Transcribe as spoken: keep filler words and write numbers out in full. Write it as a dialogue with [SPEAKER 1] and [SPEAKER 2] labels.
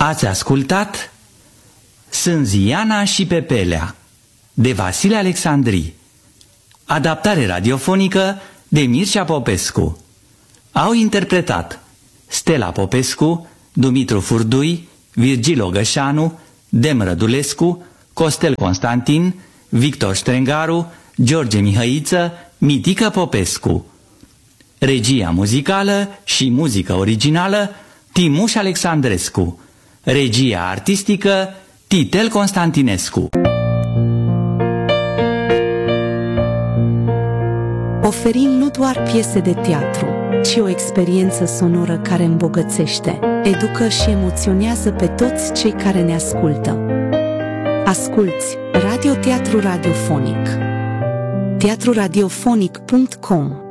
[SPEAKER 1] Ați ascultat Sunt Ziana și Pepelea de Vasile Alexandri, adaptare radiofonică de Mircea Popescu. Au interpretat Stella Popescu, Dumitru Furdui, Virgil Ogășanu, Dem Rădulescu, Costel Constantin, Victor Strengaru, George Mihăiță, Mitică Popescu. Regia muzicală și muzică originală Timuș Alexandrescu. Regia artistică Titel Constantinescu.
[SPEAKER 2] Oferim nu doar piese de teatru, ci o experiență sonoră care îmbogățește, educă și emoționează pe toți cei care ne ascultă. Asculți Radio Teatru Radiofonic. teatru radiofonic punct com